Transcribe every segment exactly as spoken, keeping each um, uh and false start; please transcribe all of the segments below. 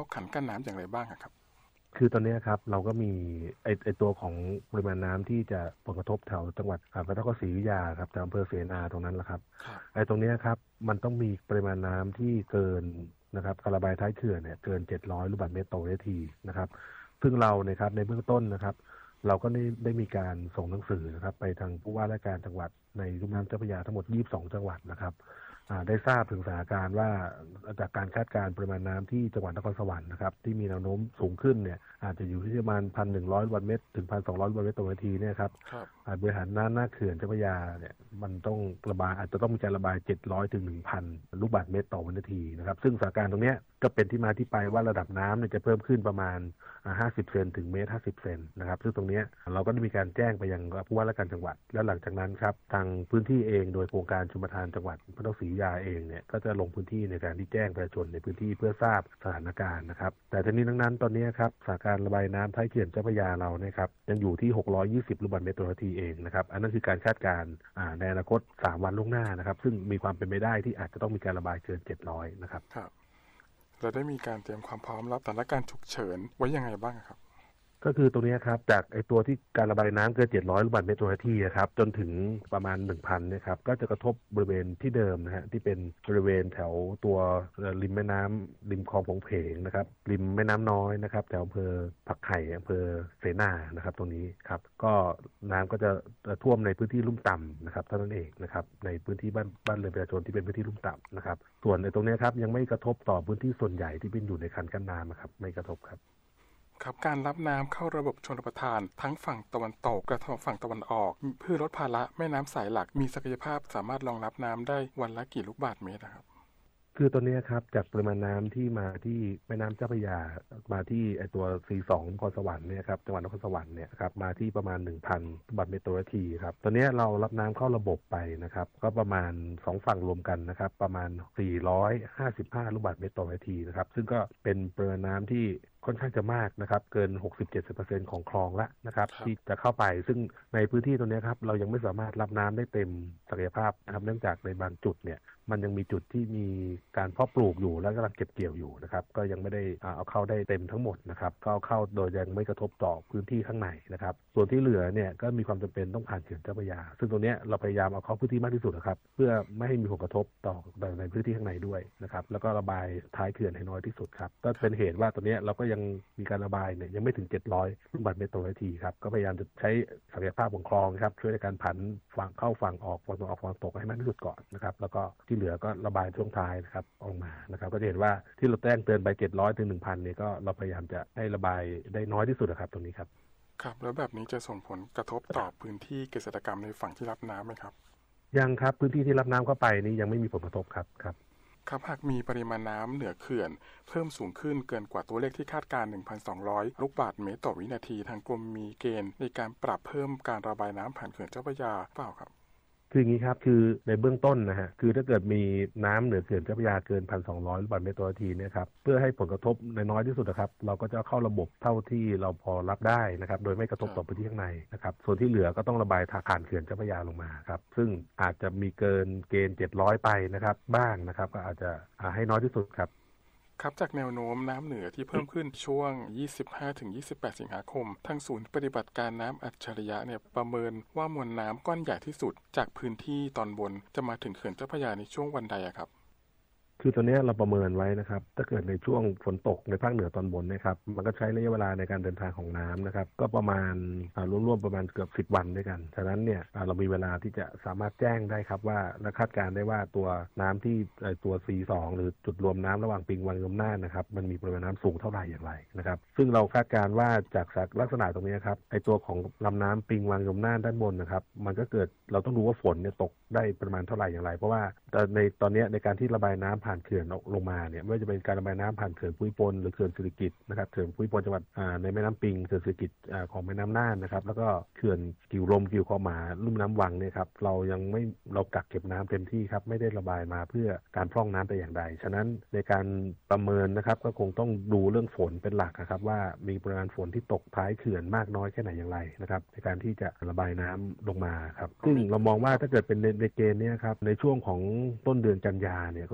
ขันกั้นน้ำอย่างไรบ้างครับคือตอนนี้ครับเราก็มีไอไอตัวของปริมาณน้ำที่จะผลกระทบแถวจังหวัดพระนครศรีอยุธยาครับแถวอำเภอเสนาตรงนั้นแหละครับไอตรงนี้ครับมันต้องมีปริมาณน้ำที่เกินนะครับการระบายท้ายเขื่อนเนี่ยเกินเจ็ดร้อยลูกบาศก์เมตรต่อวินาทีนะครับซึ่งเราเนี่ยครับในเบื้องต้นนะครับเราก็ได้ได้มีการส่งหนังสือนะครับไปทางผู้ว่าราชการจังหวัดในลุ่มน้ำเจ้าพระยาทั้งหมดยี่สิบสองจังหวัดนะครับได้ทราบถึงสถานการณ์ว่าจากการคาดการณ์ปริมาณน้ำที่จังหวัดนครสวรรค์นะครับที่มีแนวโน้มสูงขึ้นเนี่ยอาจจะอยู่ที่ประมาณ หนึ่งพันหนึ่งร้อย ลูกบาศก์เมตรถึง หนึ่งพันสองร้อย ลูกบาศก์เมตรต่อนาทีเนี่ยครับบริหารน้ำหน้าเขื่อนเจ้าพระยาเนี่ยมันต้องระบายอาจจะต้องมีการระบายเจ็ดร้อยถึง หนึ่งพัน ลูกบาศก์เมตรต่อวินาทีนะครับซึ่งสถานการณ์ตรงนี้ก็เป็นที่มาที่ไปว่าระดับน้ำเนี่ยจะเพิ่มขึ้นประมาณห้าสิบเซนถึงเมตรห้าสิบเซนนะครับซึ่งตรงนี้เราก็ได้มีการแจ้งไปยังผู้ว่าราชการจังหวัดแล้วหลังจากนั้นครับทางพื้นที่เองโดยโครงการชลประทานจังหวัดพระนครศรีอยุธยาเองเนี่ยก็จะลงพื้นที่ในการที่แจ้งประชาชนในพื้นที่เพื่อทราบสถานการณ์นะครับแต่ทั้งนี้ทั้งนั้นตอนนี้ครับสถานการณ์ระบายน้ำท้ายเขื่อนเจ้าพระยาเราเนี่ยครับยังอยู่ที่หกร้อยยี่สิบลูกบาศก์เมตรต่อนาทีเองนะครับอันนั้นคือการคาดการณ์ในอนาคตสามวันล่วงหน้านะครับซึ่งมีความเป็นไปได้ที่อาจจะต้องมีการระบายเกินเจ็ดร้อยนะครับเราได้มีการเตรียมความพร้อมรับสถานการณ์ฉุกเฉินไว้ยังไงบ้างครับก็คือตรงนี้ครับจากไอตัวที่การระบายน้ำเกินเจ็ดร้อยลูกบาศก์เมตรต่อนาทีครับจนถึงประมาณ หนึ่งพัน เนี่ยครับก็จะกระทบบริเวณที่เดิมนะฮะที่เป็นบริเวณแถวตัวริมแม่น้ำริมคลองผงเพงนะครับริมแม่น้ำน้อยนะครับแถวอำเภอผักไห่อำเภอเสนานะครับตรงนี้ครับก็น้ำก็จะท่วมในพื้นที่ลุ่มต่ำนะครับเท่านั้นเองนะครับในพื้นที่บ้านบ้านเรือนประชาชนที่เป็นพื้นที่ลุ่มต่ำนะครับส่วนในตรงนี้ครับยังไม่กระทบต่อพื้นที่ส่วนใหญ่ที่เป็นอยู่ในคันกั้นน้ำครับไม่กระทบครับครับการรับน้ำเข้าระบบชลประทานทั้งฝั่งตะวันตกและฝั่งตะวันออกเพื่อลดภาระแม่น้ำสายหลักมีศักยภาพสามารถรองรับน้ำได้วันละกี่ลูกบาศก์เมตรครับคือตัวนี้ครับจากปริมาณน้ำที่มาที่แม่น้ำเจ้าพระยามาที่ไอตัว ซี สอง นครสวรรค์เนี่ยครับจังหวัดนครสวรรค์เนี่ยครับมาที่ประมาณ หนึ่งพัน ลูกบาศก์เมตรต่อนาทีครับตอนนี้เรารับน้ำเข้าระบบไปนะครับก็ประมาณสองฝั่งรวมกันนะครับประมาณสี่ร้อยห้าสิบห้าลูกบาศก์เมตรต่อนาทีนะครับซึ่งก็เป็นปริมาณน้ำที่ค่อนข้างจะมากนะครับเกิน หกสิบถึงเจ็ดสิบเปอร์เซ็นต์ ของคลองละนะครับที่จะเข้าไปซึ่งในพื้นที่ตรงนี้ครับเรายังไม่สามารถรับน้ำได้เต็มศักยภาพนะครับเนื่องจากในบางจุดเนี่ยมันยังมีจุดที่มีการเพาะปลูกอยู่และกำลังเก็บเกี่ยวอยู่นะครับก็ยังไม่ได้เอาเข้าได้เต็มทั้งหมดนะครับก็เอาเข้าโดยยังไม่กระทบต่อพื้นที่ข้างในนะครับส่วนที่เหลือเนี่ยก็มีความจำเป็นต้องผ่านเขื่อนเจ้าพระยาซึ่งตรงนี้เราพยายามเอาเข้าพื้นที่มากที่สุดนะครับเพื่อไม่ให้มีผลกระทบต่อในพื้นที่ข้างในด้วยนะครับแล้วก็ระบายท้ายเขื่อนให้น้อยที่สุดครับก็เป็นเหตุว่าตรงนี้เราก็ยังมีการระบายเนี่ยยังไม่ถึงเจ็ดร้อยลูกบาศก์เมตรต่อนาทีครับก็พยายามจะใช้ศักยภาพของคลองครับช่วยในการผันฝั่งเข้าฝั่งออกฝั่งตะวันออกฝั่งตกให้มากที่สุดก่อนนะครับแล้วก็ที่เหลือก็ระบายช่วงท้ายนะครับออกมานะครับก็จะเห็นว่าที่เราแจ้งเตือนไปเจ็ดร้อยถึง หนึ่งพัน เนี่ยก็เราพยายามจะให้ระบายได้น้อยที่สุดนะครับตรงนี้ครับครับแล้วแบบนี้จะส่งผลกระทบต่อพื้นที่เกษตรกรรมในฝั่งที่รับน้ำไหมครับยังครับพื้นที่ที่รับน้ำเข้าไปนี้ยังไม่มีผลกระทบครับครับครับหากมีปริมาณน้ำเหนือเขื่อนเพิ่มสูงขึ้นเกินกว่าตัวเลขที่คาดการณ์ หนึ่งพันสองร้อย ลูกบาศก์เมตรต่อวินาทีทางกรมมีเกณฑ์ในการปรับเพิ่มการระบายน้ำผ่านเขื่อนเจ้าพระยาเปล่าครับคืออย่างนี้ครับคือในเบื้องต้นนะฮะคือถ้าเกิดมีน้ำเหนือเขื่อนเจ้าพระยาเกิน หนึ่งพันสองร้อย ลูกบาศก์เมตรต่อนาทีเนี่ยครับเพื่อให้ผลกระทบน้อยที่สุดนะครับเราก็จะเข้าระบบเท่าที่เราพอรับได้นะครับโดยไม่กระทบต่อพื้นที่ข้างในนะครับส่วนที่เหลือก็ต้องระบายผ่านเขื่อนเจ้าพระยาลงมาครับซึ่งอาจจะมีเกินเกณฑ์เจ็ดร้อยไปนะครับบ้างนะครับก็อาจจะให้น้อยที่สุดครับครับจากแนวโน้มน้ำเหนือที่เพิ่มขึ้นช่วง ยี่สิบห้าถึงยี่สิบแปด สิงหาคมทางศูนย์ปฏิบัติการน้ำอัจฉริยะเนี่ยประเมินว่ามวลน้ำก้อนใหญ่ที่สุดจากพื้นที่ตอนบนจะมาถึงเขื่อนเจ้าพระยาในช่วงวันใดครับคือตอนนี้เราประเมินไว้นะครับถ้าเกิดในช่วงฝนตกในภาคเหนือตอนบนนะครับมันก็ใช้ระยะเวลาในการเดินทางของน้ำนะครับก็ประมาณรวมๆประมาณเกือบสิบวันด้วยกันฉะนั้นเนี่ยเรามีเวลาที่จะสามารถแจ้งได้ครับว่าและคาดการได้ว่าตัวน้ำที่ตัว ซี สอง หรือจุดรวมน้ำระหว่างปิงวังยมน่านนะครับมันมีปริมาณน้ำสูงเท่าไหร่อย่างไรนะครับซึ่งเราคาดการว่าจากลักษณะตรงนี้ครับไอตัวของลำน้ำปิงวังยมน่านด้านบนนะครับมันก็เกิดเราต้องดูว่าฝนเนี่ยตกได้ประมาณเท่าไหร่อย่างไรเพราะว่าในตอนนี้ในการที่ระบายน้ำผ่านเขื่อนลงมาเนี่ยไม่ว่าจะเป็นการระบายน้ำผ่านเขื่อนภูมิพลหรือเขื่อนสิริกิติ์นะครับเขื่อนภูมิพลจังหวัดในแม่น้ำปิงเขื่อนสิริกิติ์ของแม่น้ำน่านนะครับแล้วก็เขื่อนกิ่วลมกิ่วคอหมาลุ่มน้ำวังเนี่ยครับเรายังไม่เรากักเก็บน้ำเต็มที่ครับไม่ได้ระบายมาเพื่อการพร่องน้ำแต่อย่างใดฉะนั้นในการประเมินนะครับก็คงต้องดูเรื่องฝนเป็นหลักนะครับว่ามีปริมาณฝนที่ตกท้ายเขื่อนมากน้อยแค่ไหนอย่างไรนะครับในการที่จะระบายน้ำลงมาครับซึ่งเรามองว่าถ้าเกิดเป็นในเกณฑ์นี้ครับในช่วงของต้นเดือนกันยาเนี่ยก็คงต้อง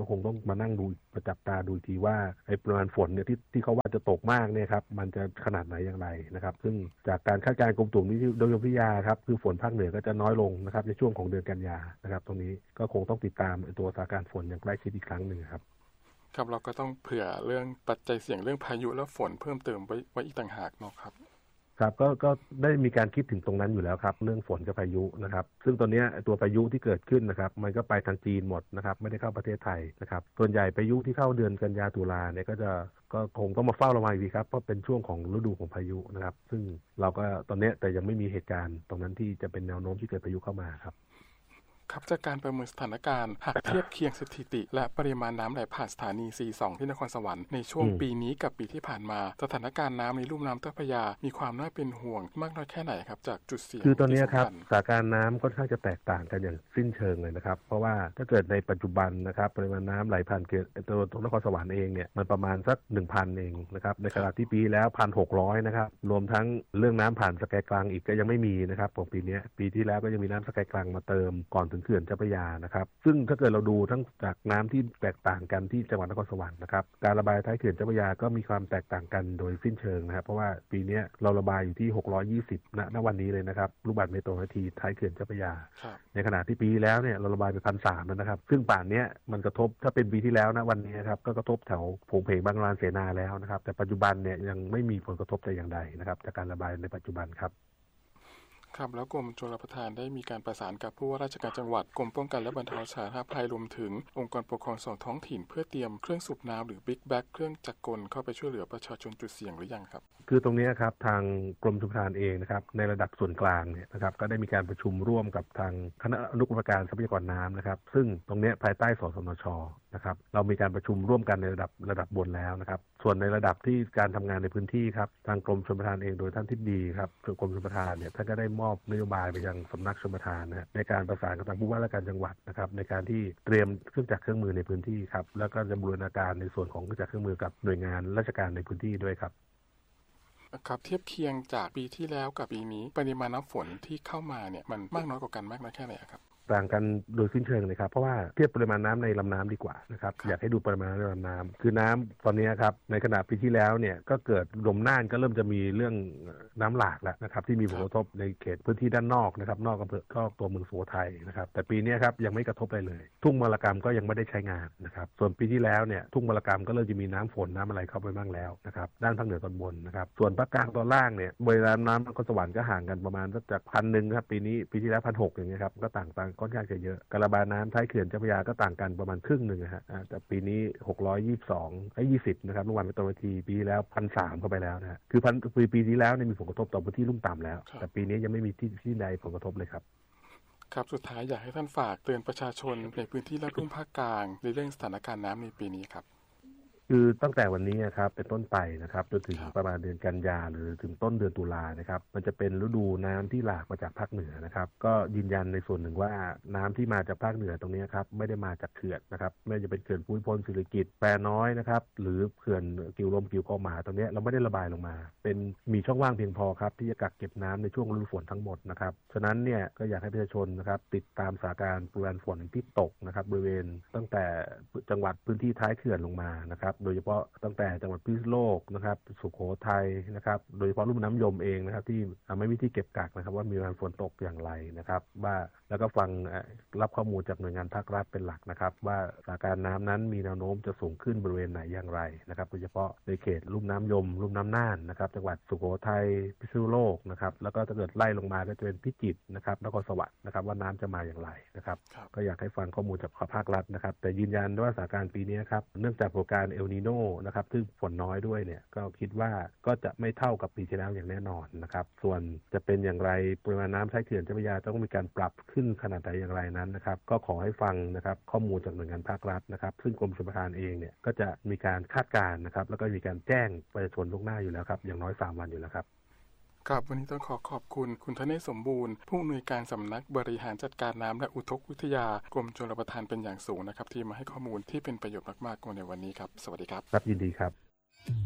มานั่งดูประจับตาดูทีว่าไอ้ปริมาณฝนเนี่ยที่ที่เขาว่าจะตกมากเนี่ยครับมันจะขนาดไหนอย่างไรนะครับซึ่งจากการคาดการณ์กรมอุตุนิยมวิทยาครับคือฝนภาคเหนือก็จะน้อยลงนะครับในช่วงของเดือนกันยานะครับตรงนี้ก็คงต้องติดตามตัวสถานการณ์ฝนอย่างใกล้ชิดอีกครั้งหนึ่งครับครับเราก็ต้องเผื่อเรื่องปัจจัยเสี่ยงเรื่องพายุและฝนเพิ่มเติมไว้ไว้อีกต่างหากเนาะครับครับก็ก็ได้มีการคิดถึงตรงนั้นอยู่แล้วครับเรื่องฝนกับพายุนะครับซึ่งตอนนี้ตัวพายุที่เกิดขึ้นนะครับมันก็ไปทางจีนหมดนะครับไม่ได้เข้าประเทศไทยนะครับส่วนใหญ่พายุที่เข้าเดือนกันยาตุลาเนี่ยก็จะก็คงต้องมาเฝ้าระวังอีกครับเพราะเป็นช่วงของฤดูของพายุนะครับซึ่งเราก็ตอนนี้แต่ยังไม่มีเหตุการณ์ตรงนั้นที่จะเป็นแนวโน้มที่เกิดพายุเข้ามาครับครับจากการประเมินสถานการณ์หากเทียบเคียงสถิติและปริมาณน้ำไหลผ่านสถานี สี่สิบสอง ที่นครสวรรค์ในช่วงปีนี้กับปีที่ผ่านมาสถานการณ์น้ำในลุ่มน้ำเจ้าพระยามีความน่าเป็นห่วงมากน้อยแค่ไหนครับจากจุดเสี่ยงคือตอนนี้ครับสถานการณ์น้ำค่อนข้างจะแตกต่างกันอย่างสิ้นเชิงเลยนะครับเพราะว่าถ้าเกิดในปัจจุบันนะครับปริมาณน้ำไหลผ่านเขื่อนตัวตรงนครสวรรค์เองเนี่ยมันประมาณสัก หนึ่งพัน เองนะครับในขณะที่ปีแล้ว หนึ่งพันหกร้อย นะครับรวมทั้งเรื่องน้ำผ่านสแกกลางอีกก็ยังไม่มีนะครับของปีนี้ปีที่แล้วก็ยังมีน้ำสแกกลางมาเติมก่อนถึงเขื่อนเจ้าพระยานะครับซึ่งถ้าเกิดเราดูทั้งจากน้ำที่แตกต่างกันที่จังหวัดนครสวรรค์นะครับการระบายท้ายเขื่อนเจ้าพระยาก็มีความแตกต่างกันโดยสิ้นเชิงนะครับเพราะว่าปีนี้เราระบายอยู่ที่หกร้อยยี่สิบณณวันนี้เลยนะครับลูกบาศก์เมตรต่อนาทีท้ายเขื่อนเจ้าพระยาในขณะที่ปีแล้วเนี่ยเราระบายไป หนึ่งพันสามร้อย แล้วนะครับซึ่งป่านนี้มันกระทบถ้าเป็นปีที่แล้วนะวันนี้ครับก็กระทบแถวโผงเพงบางลานเสนาแล้วนะครับแต่ปัจจุบันเนี่ยยังไม่มีผลกระทบแต่อย่างใดนะครับจากการระบายในปัจจุบันครับครับแล้วกรมชลประทานได้มีการประสานกับผู้ว่าราชการจังหวัดกรมป้องกันและบรรเทาสาธารณภัยรวมถึงองค์กรปกครองส่วนท้องถิ่นเพื่อเตรียมเครื่องสูบน้ำหรือบิ๊กแบ็กเครื่องจักรกลเข้าไปช่วยเหลือประชาชนจุดเสี่ยงหรือยังครับคือตรงนี้ครับทางกรมชลประทานเองนะครับในระดับส่วนกลางเนี่ยนะครับก็ได้มีการประชุมร่วมกับทางคณะอนุกรรมการทรัพยากรน้ำนะครับซึ่งตรงนี้ภายใต้สสนช.นะครับเรามีการประชุมร่วมกันในระดับระดับบนแล้วนะครับส่วนในระดับที่การทำงานในพื้นที่ครับทางกรมชลประทานเองโดยท่านทิบดีครับกรมชลประทานเนี่ยท่านก็ได้มอบนโยบายไปยังสำนักชลประทานนะในการประสานกับทางผู้ว่าราชการจังหวัดนะครับในการที่เตรียมเครื่องจักรเครื่องมือในพื้นที่ครับแล้วก็จะบูรณาการในส่วนของเครื่องจักรเครื่องมือกับหน่วยงานราชการในพื้นที่ด้วยครับครับเทียบเคียงจากปีที่แล้วกับปีนี้ปริมาณน้ำฝนที่เข้ามาเนี่ยมันมากน้อยกว่ากันมากน้อยแค่ไหนครับต่างกันโดยสิ้นเชิงเลยครับเพราะว่าเทียบปริมาณน้ำในลำน้ำดีกว่านะครับอยากให้ดูปริมาณในลำน้ำคือน้ำตอนนี้ครับในขณะปีที่แล้วเนี่ยก็เกิดลมน่านก็เริ่มจะมีเรื่องน้ำหลากแล้วนะครับที่มีผลกระทบในเขตพื้นที่ด้านนอกนะครับนอกอำเภอก็ตัวเมืองสุโขทัยนะครับแต่ปีนี้ครับยังไม่กระทบอะไรเลยทุ่งมรกรรมก็ยังไม่ได้ใช้งานนะครับส่วนปีที่แล้วเนี่ยทุ่งมรกรรมก็เริ่มจะมีน้ำฝนน้ำอะไรเข้าไปบ้างแล้วนะครับด้านภาคเหนือตอนบนนะครับส่วนภาคกลางตอนล่างเนี่ยบริเวณน้ำนครสวรรค์ก็ห่างกันประมาณสักจากพันหนึ่งครับปีนี้ปีที่แล้วพันหกอย่างเงี้ยครับก็ต่างกันค่อนข้างจะเยอะการระบายน้ำท้ายเขื่อนเจ้าพระยาก็ต่างกันประมาณครึ่งหนึ่งนะฮะแต่ปีนี้หกร้อยยี่สิบสองไอ้ยี่สิบนะครับเมื่อวานเป็นตัวนาทีปีแล้ว หนึ่งพันสามร้อย เข้าไปแล้วนะฮะคือพันปีปีที่แล้วเนี่ยมีผลกระทบต่อพื้นที่ลุ่มต่ำแล้วแต่ปีนี้ยังไม่มีที่ที่ใดผลกระทบเลยครับครับสุดท้ายอยากให้ท่านฝากเตือนประชาชนในพื้นที่รับรุ่มภาคกลางในเรื่องสถานการณ์น้ำในปีนี้ครับคือตั้งแต่วันนี้ครับเป็นต้นไปนะครับจนถึงประมาณเดือนกันยาหรือถึงต้นเดือนตุลานะครับมันจะเป็นฤดูน้ำที่หลากมาจากภาคเหนือนะครับก็ยืนยันในส่วนหนึ่งว่าน้ำที่มาจากภาคเหนือตรงนี้ครับไม่ได้มาจากเขื่อนนะครับไม่ว่าจะเป็นเขื่อนภูมิพลศิริกิติ์แปรน้อยนะครับหรือเขื่อนกิ่วลมกิ่วคอหมาตรงนี้เราไม่ได้ระบายลงมาเป็นมีช่องว่างเพียงพอครับที่จะกักเก็บน้ำในช่วงฤดูฝนทั้งหมดนะครับฉะนั้นเนี่ยก็อยากให้ประชาชนนะครับติดตามสถานการณ์ปริมาณฝนที่ตกนะครับบริเวณตั้งแต่จังหวัดพื้นที่ท้ายเขื่อนลงมานะครับโดยเฉพาะตั้งแต่จังหวัดพิษณุโลกนะครับสุโขทัยนะครับโดยเฉพาะลุ่มน้ำยมเองนะครับที่ไม่มีที่เก็บกักนะครับว่ามีปริมาณฝนตกอย่างไรนะครับว่าแล้วก็ฟังรับข้อมูลจากหน่วยงานภาครัฐเป็นหลักนะครับว่าสถานการณ์น้ำนั้นมีแนวโน้มจะสูงขึ้นบริเวณไหนอย่างไรนะครับโดยเฉพาะในเขตลุ่มน้ำยมลุ่มน้ำน่านนะครับจังหวัดสุโขทัยพิษณุโลกนะครับแล้วก็ถ้าเกิดไล่ลงมาก็จะเป็นพิจิตรนะครับนครสวรรค์นะครับว่าน้ำจะมาอย่างไรนะครับก็อยากให้ฟังข้อมูลจากภาครัฐนะครับแต่ยืนยันว่าสถานการณ์ปีนี้ครับเนื่องจากปรากฏการณ์เอลนีโน่นะครับซึ่งฝนน้อยด้วยเนี่ยก็คิดว่าก็จะไม่เท่ากับปีที่แล้วอย่างแน่นอนนะครับส่วนจะเป็นอย่างไรปริมาณน้ำท้ายเขื่อนเจ้าพระยาต้องมีการปรับขึ้นขนาดไหนอย่างไรนั้นนะครับก็ขอให้ฟังนะครับข้อมูลจากหน่วยงานภาครัฐนะครับซึ่งกรมชลประทานเองเนี่ยก็จะมีการคาดการณ์นะครับแล้วก็มีการแจ้งประชาชนล่วงหน้าอยู่แล้วครับอย่างน้อยสามวันอยู่แล้วครับครับวันนี้ต้องขอขอบคุณคุณธเนศสมบูรณ์ผู้อำนวยการสำนักบริหารจัดการน้ำและอุทกวิทยากรมชลประทานเป็นอย่างสูงนะครับที่มาให้ข้อมูลที่เป็นประโยชน์มากๆในวันนี้ครับสวัสดีครับครับยินดีครับ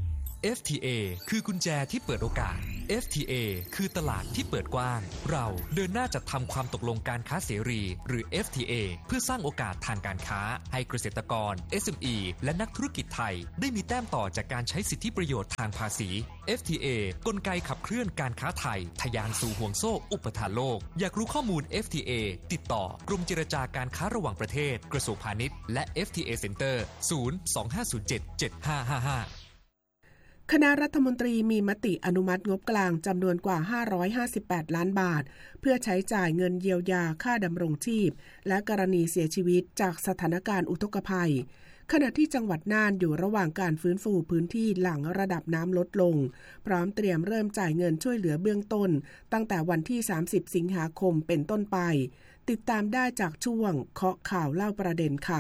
เอฟ ที เอ คือกุญแจที่เปิดโอกาส เอฟ ที เอ คือตลาดที่เปิดกว้างเราเดินหน้าจัดทำความตกลงการค้าเสรีหรือ เอฟ ที เอ เพื่อสร้างโอกาสทางการค้าให้เกษตรกร เอส เอ็ม อี และนักธุรกิจไทยได้มีแต้มต่อจากการใช้สิทธิประโยชน์ทางภาษี เอฟ ที เอ กลไกขับเคลื่อนการค้าไทยทะยานสู่ห่วงโซ่อุปทานโลกอยากรู้ข้อมูล เอฟ ที เอ ติดต่อกรมเจรจาการค้าระหว่างประเทศกระทรวงพาณิชย์และ เอฟ ที เอ Center ศูนย์ สอง ห้า ศูนย์ เจ็ด เจ็ด ห้า ห้า ห้าคณะรัฐมนตรีมีมติอนุมัติงบกลางจำนวนกว่าห้าร้อยห้าสิบแปดล้านบาทเพื่อใช้จ่ายเงินเยียวยาค่าดำรงชีพและกรณีเสียชีวิตจากสถานการณ์อุทกภัยขณะที่จังหวัดน่านอยู่ระหว่างการฟื้นฟูพื้นที่หลังระดับน้ำลดลงพร้อมเตรียมเริ่มจ่ายเงินช่วยเหลือเบื้องต้นตั้งแต่วันที่สามสิบสิงหาคมเป็นต้นไปติดตามได้จากช่วงเคาะข่าวเล่าประเด็นค่ะ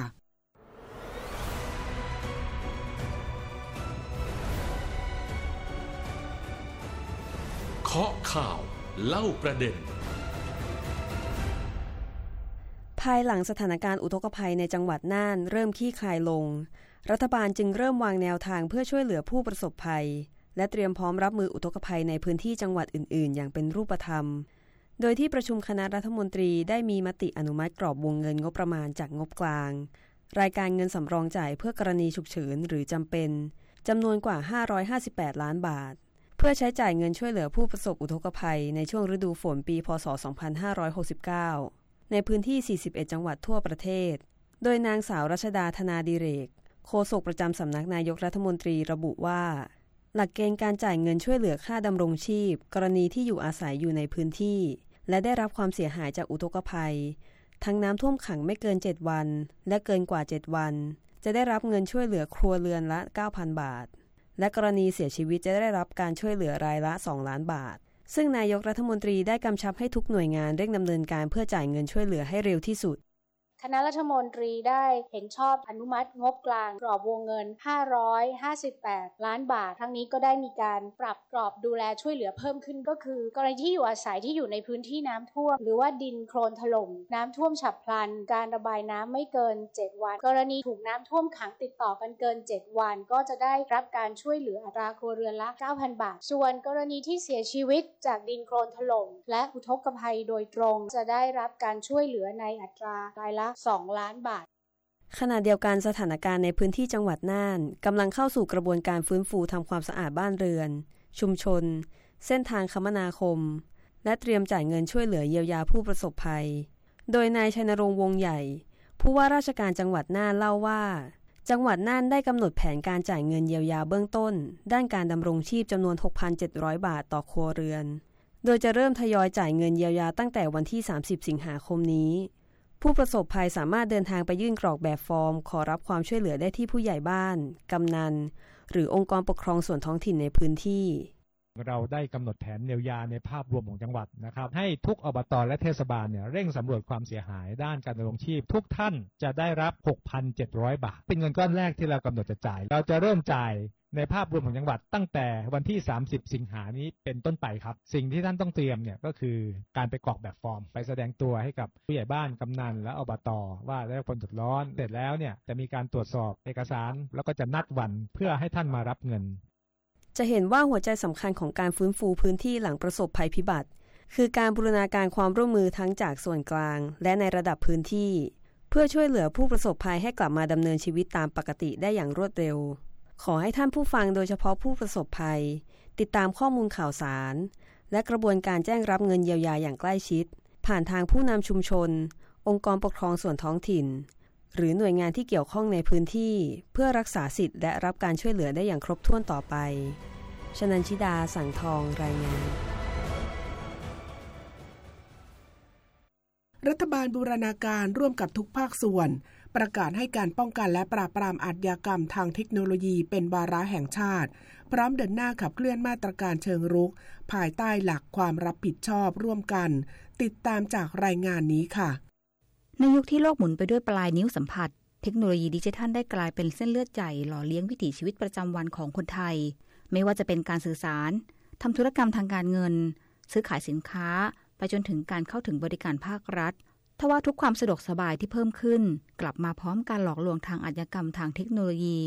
เคาะข่าวเล่าประเด็นภายหลังสถานการณ์อุทกภัยในจังหวัดน่านเริ่มคลี่คลายลงรัฐบาลจึงเริ่มวางแนวทางเพื่อช่วยเหลือผู้ประสบภัยและเตรียมพร้อมรับมืออุทกภัยในพื้นที่จังหวัดอื่นๆอย่างเป็นรูปธรรมโดยที่ประชุมคณะรัฐมนตรีได้มีมติอนุมัติกรอบวงเงินงบประมาณจากงบกลางรายการเงินสำรองจ่ายเพื่อกรณีฉุกเฉินหรือจำเป็นจำนวนกว่าห้าร้อยห้าสิบแปดล้านบาทเพื่อใช้จ่ายเงินช่วยเหลือผู้ประสบอุทกภัยในช่วงฤดูฝนปีพ.ศ. สองพันห้าร้อยหกสิบเก้าในพื้นที่สี่สิบเอ็ดจังหวัดทั่วประเทศโดยนางสาวรัชดาธนาดิเรกโฆษกประจำสำนักนายกรัฐมนตรีระบุว่าหลักเกณฑ์การจ่ายเงินช่วยเหลือค่าดำรงชีพกรณีที่อยู่อาศัยอยู่ในพื้นที่และได้รับความเสียหายจากอุทกภัยทั้งน้ำท่วมขังไม่เกินเจ็ดวันและเกินกว่าเจ็ดวันจะได้รับเงินช่วยเหลือครัวเรือนละ เก้าพัน บาทและกรณีเสียชีวิตจะได้รับการช่วยเหลือรายละสองล้านบาทซึ่งนายกรัฐมนตรีได้กำชับให้ทุกหน่วยงานเร่งดำเนินการเพื่อจ่ายเงินช่วยเหลือให้เร็วที่สุดคณะรัฐมนตรีได้เห็นชอบอนุมัติงบกลางกรอบวงเงินห้าร้อยห้าสิบแปดล้านบาททั้งนี้ก็ได้มีการปรับกรอบดูแลช่วยเหลือเพิ่มขึ้นก็คือกรณีที่อยู่อาศัยที่อยู่ในพื้นที่น้ำท่วมหรือว่าดินโคลนถล่มน้ำท่วมฉับพลันการระบายน้ำไม่เกินเจ็ดวันกรณีถูกน้ำท่วมขังติดต่อกันเกินเจ็ดวันก็จะได้รับการช่วยเหลืออัตราครัวเรือนละ เก้าพัน บาทส่วนกรณีที่เสียชีวิตจากดินโคลนถล่มและอุทกภัยโดยตรงจะได้รับการช่วยเหลือในอัตรารายละสองล้านบาทขณะเดียวกันสถานการณ์ในพื้นที่จังหวัดน่านกำลังเข้าสู่กระบวนการฟื้นฟูทำความสะอาดบ้านเรือนชุมชนเส้นทางคมนาคมและเตรียมจ่ายเงินช่วยเหลือเยียวยาผู้ประสบภัยโดยนายชัยนรงค์วงใหญ่ผู้ว่าราชการจังหวัดน่านเล่าว่าจังหวัดน่านได้กำหนดแผนการจ่ายเงินเยียวยาเบื้องต้นด้านการดำรงชีพจำนวน หกพันเจ็ดร้อย บาทต่อครัวเรือนโดยจะเริ่มทยอยจ่ายเงินเยียวยาตั้งแต่วันที่สามสิบสิงหาคมนี้ผู้ประสบภัยสามารถเดินทางไปยื่นกรอกแบบฟอร์มขอรับความช่วยเหลือได้ที่ผู้ใหญ่บ้านกำนันหรือองค์กรปกครองส่วนท้องถิ่นในพื้นที่เราได้กำหนดแผนเยียวยาในภาพรวมของจังหวัดนะครับให้ทุกอบต.และเทศบาลเนี่ยเร่งสำรวจความเสียหายด้านการดำรงชีพทุกท่านจะได้รับ หกพันเจ็ดร้อย บาทเป็นเงินก้อนแรกที่เรากำหนดจะจ่ายเราจะเริ่มจ่ายในภาพรวมของจังหวัดตั้งแต่วันที่สามสิบสิงหานี้เป็นต้นไปครับสิ่งที่ท่านต้องเตรียมเนี่ยก็คือการไปกรอกแบบฟอร์มไปแสดงตัวให้กับผู้ใหญ่บ้านกำนันและอบต.ว่าได้รับผลเดือดร้อนเสร็จแล้วเนี่ยจะมีการตรวจสอบเอกสารแล้วก็จะนัดวันเพื่อให้ท่านมารับเงินจะเห็นว่าหัวใจสำคัญของการฟื้นฟูพื้นที่หลังประสบภัยพิบัติคือการบูรณาการความร่วมมือทั้งจากส่วนกลางและในระดับพื้นที่เพื่อช่วยเหลือผู้ประสบภัยให้กลับมาดำเนินชีวิตตามปกติได้อย่างรวดเร็วขอให้ท่านผู้ฟังโดยเฉพาะผู้ประสบภัยติดตามข้อมูลข่าวสารและกระบวนการแจ้งรับเงินเยียวยาอย่างใกล้ชิดผ่านทางผู้นำชุมชนองค์กรปกครองส่วนท้องถิ่นหรือหน่วยงานที่เกี่ยวข้องในพื้นที่เพื่อรักษาสิทธิ์และรับการช่วยเหลือได้อย่างครบถ้วนต่อไปชนันชิดาสังทองรายงานรัฐบาลบูรณาการร่วมกับทุกภาคส่วนประกาศให้การป้องกันและปราบปรามอาชญากรรมทางเทคโนโลยีเป็นวาระแห่งชาติพร้อมเดินหน้าขับเคลื่อนมาตรการเชิงรุกภายใต้หลักความรับผิดชอบร่วมกันติดตามจากรายงานนี้ค่ะในยุคที่โลกหมุนไปด้วยปลายนิ้วสัมผัสเทคโนโลยีดิจิทัลได้กลายเป็นเส้นเลือดใหญ่หล่อเลี้ยงวิถีชีวิตประจำวันของคนไทยไม่ว่าจะเป็นการสื่อสารทำธุรกรรมทางการเงินซื้อขายสินค้าไปจนถึงการเข้าถึงบริการภาครัฐทว่าทุกความสะดวกสบายที่เพิ่มขึ้นกลับมาพร้อมการหลอกลวงทางอาชญากรรมทางเทคโนโลยี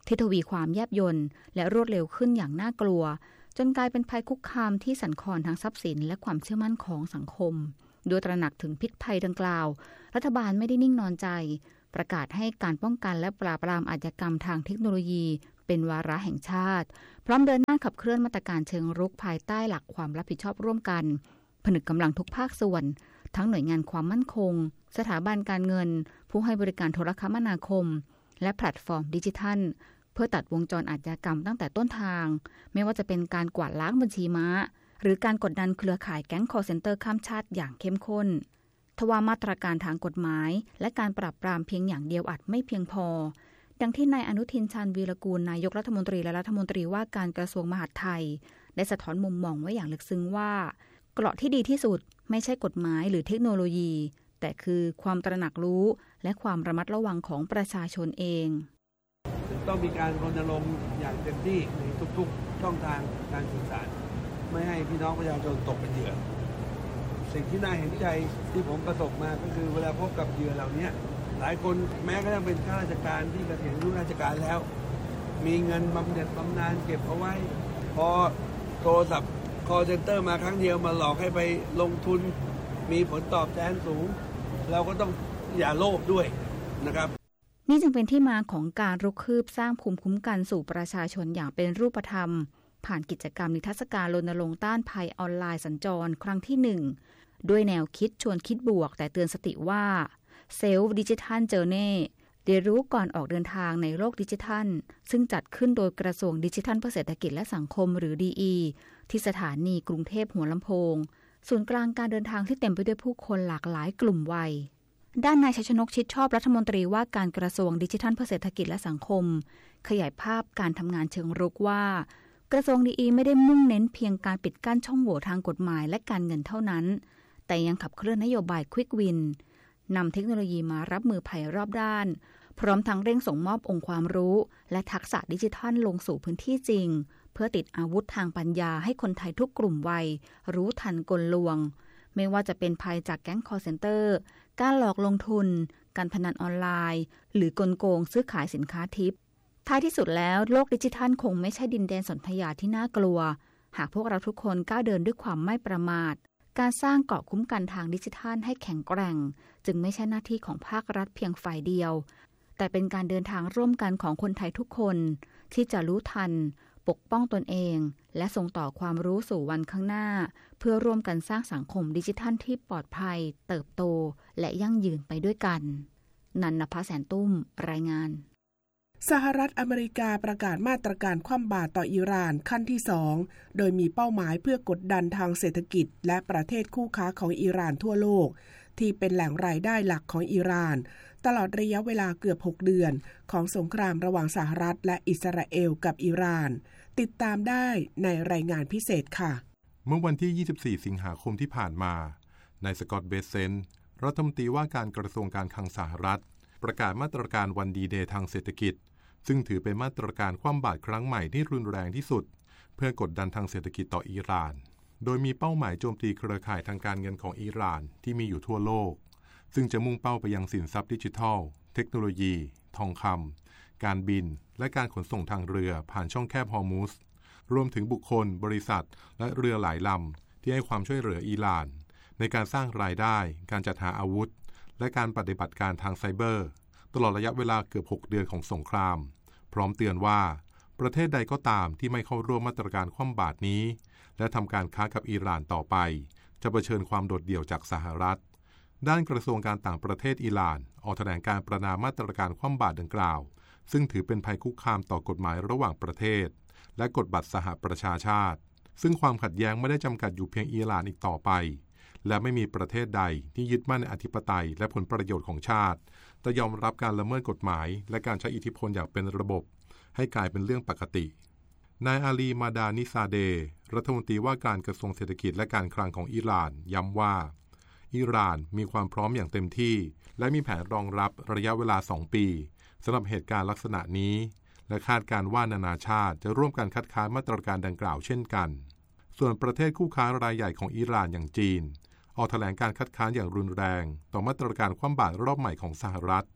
ที่ทวีความแยบยลและรวดเร็วขึ้นอย่างน่ากลัวจนกลายเป็นภัยคุกคามที่สั่นคลอนทางทรัพย์สินและความเชื่อมั่นของสังคมโดยตระหนักถึงพิษภัยดังกล่าวรัฐบาลไม่ได้นิ่งนอนใจประกาศให้การป้องกันและปราบปรามอาชญากรรมทางเทคโนโลยีเป็นวาระแห่งชาติพร้อมเดินหน้าขับเคลื่อนมาตรการเชิงรุกภายใต้หลักความรับผิดชอบร่วมกันผนึกกำลังทุกภาคส่วนทั้งหน่วยงานความมั่นคงสถาบันการเงินผู้ให้บริการโทรคมนาคมและแพลตฟอร์มดิจิทัลเพื่อตัดวงจรอาชญากรรมตั้งแต่ต้นทางไม่ว่าจะเป็นการกวาดล้างบัญชีม้าหรือการกดดันเครือข่ายแก๊ง call center ข้ามชาติอย่างเข้มข้นทว่ามาตรการทางกฎหมายและการปราบปรามเพียงอย่างเดียวอาจไม่เพียงพอดังที่นายอนุทินชาญวีรกูลนายกรัฐมนตรีและรัฐมนตรีว่าการกระทรวงมหาดไทยได้สะท้อนมุมมองไว้อย่างลึกซึ้งว่าเกราะที่ดีที่สุดไม่ใช่กฎหมายหรือเทคโนโลยีแต่คือความตระหนักรู้และความระมัดระวังของประชาชนเองต้องมีการรณรงค์อย่างเต็มที่ในทุกๆช่องทางการสื่อสารไม่ให้พี่น้องประชาชนตกเป็นเหยื่อสิ่งที่น่าเห็นใจที่ผมประสบมาก็คือเวลาพบกับเหยื่อเหล่านี้หลายคนแม้กระทั่งเป็นข้าราชการที่เกษียณอายุราชการแล้วมีเงินบำเหน็จบำนาญเก็บเอาไว้พอโทรศัพท์ call center มาครั้งเดียวมาหลอกให้ไปลงทุนมีผลตอบแทนสูงเราก็ต้องอย่าโลภด้วยนะครับนี่จึงเป็นที่มาของการรุกคืบสร้างภูมิคุ้มกันสู่ประชาชนอย่างเป็นรูปธรรมผ่านกิจกรรมนิทรรศการรณรงค์ต้านภัยออนไลน์สัญจรครั้งที่หนึ่งด้วยแนวคิดชวนคิดบวกแต่เตือนสติว่าเซลฟ์ดิจิทัลเจอร์เน่เรียนรู้ก่อนออกเดินทางในโลกดิจิทัลซึ่งจัดขึ้นโดยกระทรวงดิจิทัลเพื่อเศรษฐกิจและสังคมหรือ ดี อี ที่สถานีกรุงเทพหัวลำโพงศูนย์กลางการเดินทางที่เต็มไปด้วยผู้คนหลากหลายกลุ่มวัยด้านนายชัยชนกชิดชอบรัฐมนตรีว่าการกระทรวงดิจิทัลเพื่อเศรษฐกิจและสังคมขยายภาพการทำงานเชิงรุกว่ากระทรวง ดี อี ไม่ได้มุ่งเน้นเพียงการปิดกั้นช่องโหว่ทางกฎหมายและการเงินเท่านั้นแต่ยังขับเคลื่อนนโยบาย Quick Win นำเทคโนโลยีมารับมือภัยรอบด้านพร้อมทั้งเร่งส่งมอบองค์ความรู้และทักษะดิจิทัลลงสู่พื้นที่จริงเพื่อติดอาวุธทางปัญญาให้คนไทยทุกกลุ่มวัยรู้ทันกลลวงไม่ว่าจะเป็นภัยจากแก๊ง call center การหลอกลงทุนการพนันออนไลน์หรือกลโกงซื้อขายสินค้าทิพย์ท้ายที่สุดแล้วโลกดิจิทัลคงไม่ใช่ดินแดนสนธยาที่น่ากลัวหากพวกเราทุกคนก้าวเดินด้วยความไม่ประมาทการสร้างเกราะคุ้มกันทางดิจิทัลให้แข็งแกร่งจึงไม่ใช่หน้าที่ของภาครัฐเพียงฝ่ายเดียวแต่เป็นการเดินทางร่วมกันของคนไทยทุกคนที่จะรู้ทันปกป้องตนเองและส่งต่อความรู้สู่วันข้างหน้าเพื่อร่วมกันสร้างสังคมดิจิทัลที่ปลอดภัยเติบโตและยั่งยืนไปด้วยกันนันนภแสนตุ้มรายงานสหรัฐอเมริกาประกาศมาตรการคว่ำบาตรต่ออิหร่านขั้นที่สองโดยมีเป้าหมายเพื่อกดดันทางเศรษฐกิจและประเทศคู่ค้าของอิหร่านทั่วโลกที่เป็นแหล่งรายได้หลักของอิหร่านตลอดระยะเวลาเกือบหกเดือนของสงครามระหว่างสหรัฐและอิสราเอลกับอิหร่านติดตามได้ในรายงานพิเศษค่ะเมื่อวันที่ยี่สิบสี่สิงหาคมที่ผ่านมานายสกอตต์ เบเซนต์รัฐมนตรีว่าการกระทรวงการคลังสหรัฐประกาศมาตรการวันดีเดย์ทางเศรษฐกิจซึ่งถือเป็นมาตรการคว่ำบาตรครั้งใหม่ที่รุนแรงที่สุดเพื่อกดดันทางเศรษฐกิจต่ออิหร่านโดยมีเป้าหมายโจมตีเครือข่ายทางการเงินของอิหร่านที่มีอยู่ทั่วโลกซึ่งจะมุ่งเป้าไปยังสินทรัพย์ดิจิทัลเทคโนโลยีทองคำการบินและการขนส่งทางเรือผ่านช่องแคบฮอร์มุซรวมถึงบุคคลบริษัทและเรือหลายลำที่ให้ความช่วยเหลืออิหร่านในการสร้างรายได้การจัดหาอาวุธและการปฏิบัติการทางไซเบอร์ตลอดระยะเวลาเกือบหกเดือนของสงครามพร้อมเตือนว่าประเทศใดก็ตามที่ไม่เข้าร่วมมาตรการคว่ำบาตรนี้และทำการค้ากับอิหร่านต่อไปจะเผชิญความโดดเดี่ยวจากสหรัฐด้านกระทรวงการต่างประเทศอิหร่านออกแถลงการประณามมาตรการคว่ำบาตรดังกล่าวซึ่งถือเป็นภัยคุกคามต่อกฎหมายระหว่างประเทศและกฎบัตรสหประชาชาติซึ่งความขัดแย้งไม่ได้จำกัดอยู่เพียงอิหร่านอีกต่อไปและไม่มีประเทศใดที่ยึดมั่นในอธิปไตยและผลประโยชน์ของชาติแต่ยอมรับการละเมิดกฎหมายและการใช้อิทธิพลอย่างเป็นระบบให้กลายเป็นเรื่องปกตินายอาลีมาดานิซาเดรัฐมนตรีว่าการกระทรวงเศรษฐกิจและการคลังของอิหร่านย้ำว่าอิหร่านมีความพร้อมอย่างเต็มที่และมีแผนรองรับระยะเวลาสองปีสำหรับเหตุการณ์ลักษณะนี้และคาดการณ์ว่านานาชาติจะร่วมกันคัดค้านมาตรการดังกล่าวเช่นกันส่วนประเทศคู่ค้ารายใหญ่ของอิหร่านอย่างจีนออกแถลงการคัดค้านอย่างรุนแรงต่อมาตรการคว่ำบาตรรอบใหม่ของสหรัฐ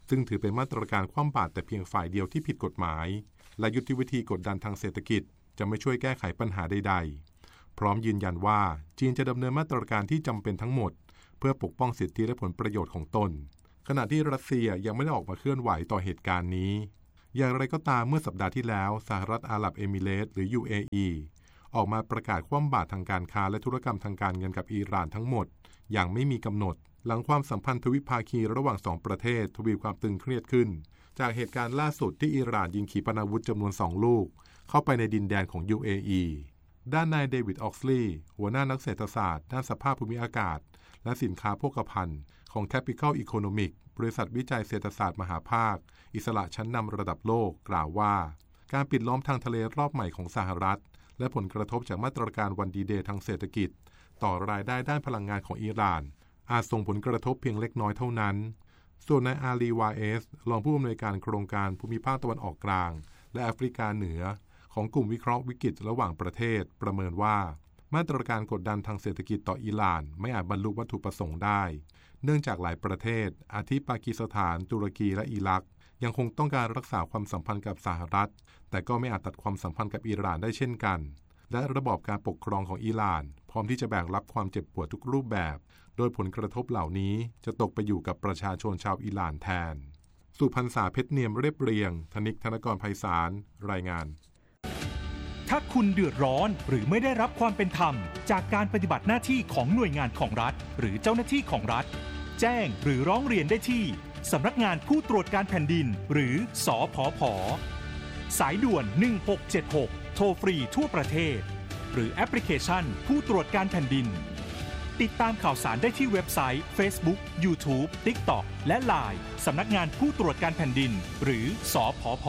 ซึ่งถือเป็นมาตรการคว่ำบาตรแต่เพียงฝ่ายเดียวที่ผิดกฎหมายและยุทธวิธีกดดันทางเศรษฐกิจจะไม่ช่วยแก้ไขปัญหาใดๆพร้อมยืนยันว่าจีนจะดำเนินมาตรการที่จำเป็นทั้งหมดเพื่อปกป้องสิทธิและผลประโยชน์ของตนขณะที่รัสเซียยังไม่ได้ออกมาเคลื่อนไหวต่อเหตุการณ์นี้อย่างไรก็ตามเมื่อสัปดาห์ที่แล้วสหรัฐอาหรับเอมิเรตส์หรือ ยู เอ อี ออกมาประกาศคว่ำบาตรทางการค้าและธุรกรรมทางการเงินกับอิหร่านทั้งหมดอย่างไม่มีกำหนดหลังความสัมพันธ์ทวิภาคีระหว่างสองประเทศทวีความตึงเครียดขึ้นจากเหตุการณ์ล่าสุดที่อิหร่านยิงขีปนาวุธจำนวนสองลูกเข้าไปในดินแดนของ ยู เอ อี ด้านนายเดวิดออกซลีย์หัวหน้านักเศรษฐศาสตร์ด้านสภาพภูมิอากาศและสินค้าโภคภัณฑ์ของ Capital Economic บริษัทวิจัยเศรษฐศาสตร์มหาภาคอิสระชั้นนำระดับโลกกล่าวว่าการปิดล้อมทางทะเลรอบใหม่ของสหรัฐและผลกระทบจากมาตรการวันดีเดย์ทางเศรษฐกิจต่อรายได้ด้านพลังงานของอิหร่านอาจส่งผลกระทบเพียงเล็กน้อยเท่านั้นส่วนนายอาลีวาเอสรองผู้อำนวยการโครงการภูมิภาคตะวันออกกลางและแอฟริกาเหนือของกลุ่มวิเคราะห์วิกฤตระหว่างประเทศประเมินว่ามาตรการกดดันทางเศรษฐกิจต่ออิหร่านไม่อาจบรรลุวัตถุประสงค์ได้เนื่องจากหลายประเทศอาทิปากีสถานตุรกีและอิรักยังคงต้องการรักษาความสัมพันธ์กับสหรัฐแต่ก็ไม่อาจตัดความสัมพันธ์กับอิหร่านได้เช่นกันและระบอบการปกครองของอิหร่านพร้อมที่จะแบกรับความเจ็บปวดทุกรูปแบบโดยผลกระทบเหล่านี้จะตกไปอยู่กับประชาชนชาวอิหร่านแทนสุพรรณษาเพชรเนียมเรียบเรียงธนิกธนกรไพศาลรายงานถ้าคุณเดือดร้อนหรือไม่ได้รับความเป็นธรรมจากการปฏิบัติหน้าที่ของหน่วยงานของรัฐหรือเจ้าหน้าที่ของรัฐแจ้งหรือร้องเรียนได้ที่สำนักงานผู้ตรวจการแผ่นดินหรือสผผ.สายด่วนหนึ่งหกเจ็ดหกโทรฟรีทั่วประเทศหรือแอปพลิเคชันผู้ตรวจการแผ่นดินติดตามข่าวสารได้ที่เว็บไซต์ Facebook YouTube TikTok และ ไลน์ สำนักงานผู้ตรวจการแผ่นดินหรือสผผ.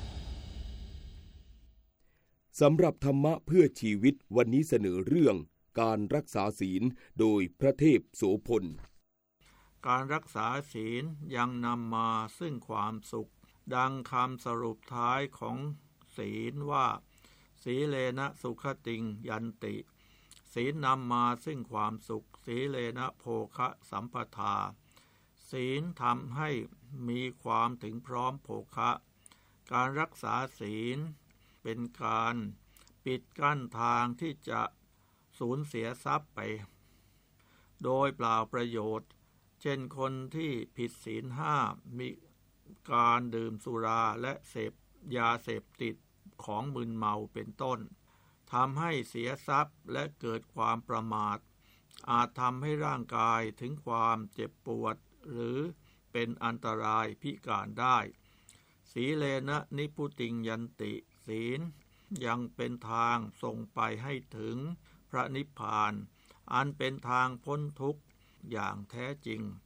สำหรับธรรมะเพื่อชีวิตวันนี้เสนอเรื่องการรักษาศีลโดยพระเทพโสพลการรักษาศีลยังนำมาซึ่งความสุขดังคำสรุปท้ายของศีลว่าสีเลนะสุขติงยันติศีลนำมาซึ่งความสุขสีเลนะโภคะสัมปทาศีลทำให้มีความถึงพร้อมโภคะการรักษาศีลเป็นการปิดกั้นทางที่จะสูญเสียทรัพย์ไปโดยเปล่าประโยชน์เช่นคนที่ผิดศีลห้ามีการดื่มสุราและเสพยาเสพติดของมึนเมาเป็นต้นทำให้เสียทรัพย์และเกิดความประมาทอาจทำให้ร่างกายถึงความเจ็บปวดหรือเป็นอันตรายพิการได้สีเลนะนิพุติงยันติศีลยังเป็นทางส่งไปให้ถึงพระนิพพานอันเป็นทางพ้นทุกข์อย่างแท้จริง